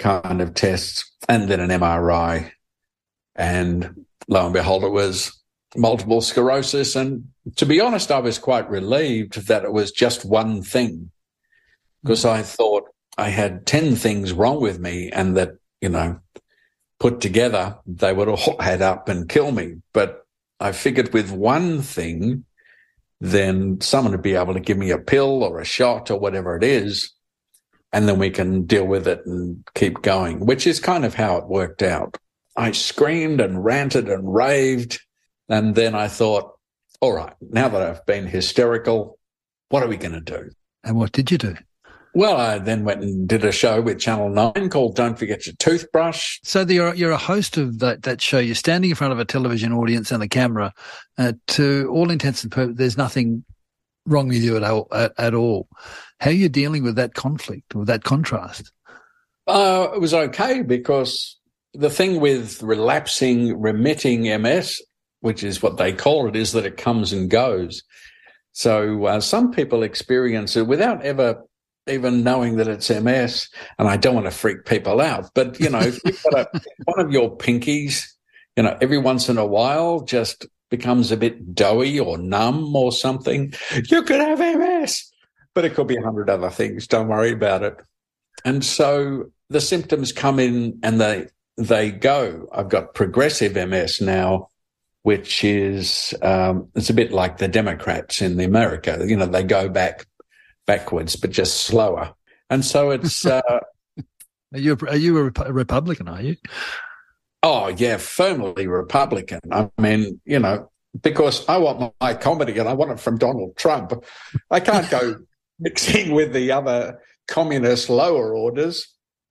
kind of tests, and then an MRI. And lo and behold, it was multiple sclerosis. And to be honest, I was quite relieved that it was just one thing, because I thought I had 10 things wrong with me, and that, put together, they would all add up and kill me. But I figured with one thing, then someone would be able to give me a pill or a shot or whatever it is, and then we can deal with it and keep going, which is kind of how it worked out. I screamed and ranted and raved, and then I thought, all right, now that I've been hysterical, what are we going to do? And what did you do? Well, I then went and did a show with Channel 9 called Don't Forget Your Toothbrush. So you're a host of that show. You're standing in front of a television audience and a camera. To all intents and purposes, there's nothing wrong with you at all. How are you dealing with that conflict, with that contrast? It was okay, because the thing with remitting MS, which is what they call it, is that it comes and goes. So some people experience it without even knowing that it's MS, and I don't want to freak people out. But, if you've got one of your pinkies, every once in a while just becomes a bit doughy or numb or something, you could have MS. But it could be 100 other things. Don't worry about it. And so the symptoms come in and they go. I've got progressive MS now, which is it's a bit like the Democrats in America. They go backwards, but just slower. And so it's... Are you a Republican, are you? Oh, yeah, firmly Republican. I mean, because I want my comedy and I want it from Donald Trump. I can't go mixing with the other communist lower orders.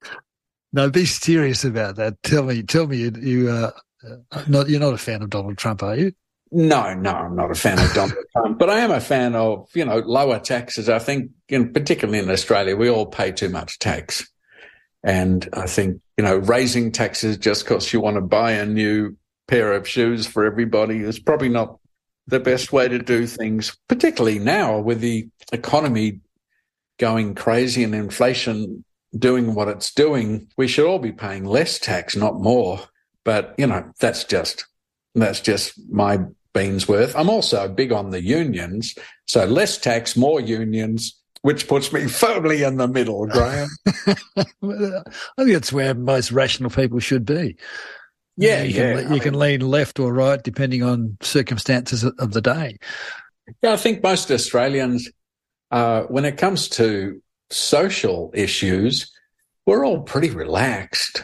No, be serious about that. Tell me, you're not a fan of Donald Trump, are you? No, I'm not a fan of Donald Trump, but I am a fan of, lower taxes. I think, particularly in Australia, we all pay too much tax. And I think, raising taxes just because you want to buy a new pair of shoes for everybody is probably not the best way to do things, particularly now with the economy going crazy and inflation doing what it's doing. We should all be paying less tax, not more. But, that's just my beans worth. I'm also big on the unions. So less tax, more unions, which puts me firmly in the middle, Graham. I think that's where most rational people should be. Yeah, you can lean left or right depending on circumstances of the day. Yeah, I think most Australians, when it comes to social issues, we're all pretty relaxed.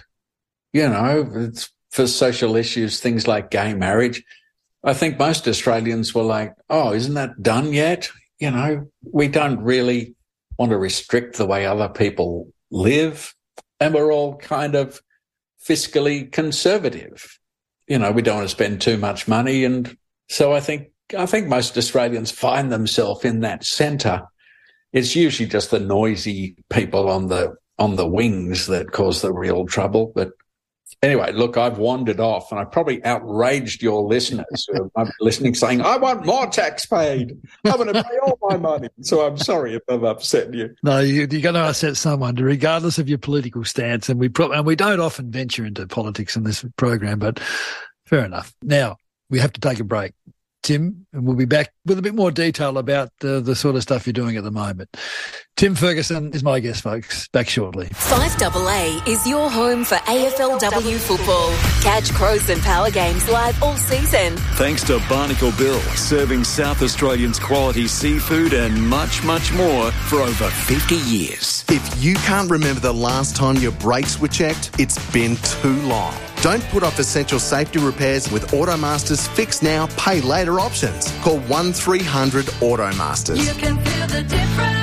It's for social issues, things like gay marriage. I think most Australians were like, oh, isn't that done yet? We don't really want to restrict the way other people live. And we're all kind of fiscally conservative. We don't want to spend too much money. And so I think most Australians find themselves in that centre. It's usually just the noisy people on the wings that cause the real trouble. But anyway, look, I've wandered off and I probably outraged your listeners who are listening, saying, I want more tax paid. I want to pay all my money. So I'm sorry if I've upset you. No, you're going to upset someone, regardless of your political stance. And we don't often venture into politics in this program, but fair enough. Now, we have to take a break. Tim, and we'll be back with a bit more detail about the sort of stuff you're doing at the moment. Tim Ferguson is my guest, folks. Back shortly. 5AA is your home for AFLW football. Catch Crows and Power games live all season. Thanks to Barnacle Bill, serving South Australians quality seafood and much, much more for over 50 years. If you can't remember the last time your brakes were checked, it's been too long. Don't put off essential safety repairs with Automaster's Fix Now, Pay Later options. Call 1300 Automasters. You can feel the difference.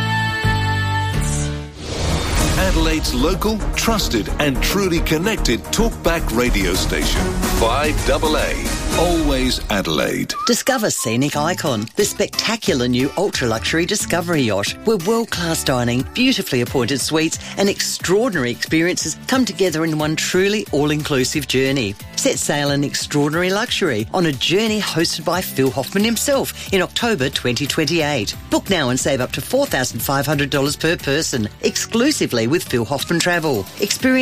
Adelaide's local, trusted and truly connected talkback radio station. 5AA. Always Adelaide. Discover Scenic Icon, the spectacular new ultra-luxury Discovery yacht, where world-class dining, beautifully appointed suites and extraordinary experiences come together in one truly all-inclusive journey. Set sail in extraordinary luxury on a journey hosted by Phil Hoffman himself in October 2028. Book now and save up to $4,500 per person, exclusively with Phil Hoffman Travel. Experience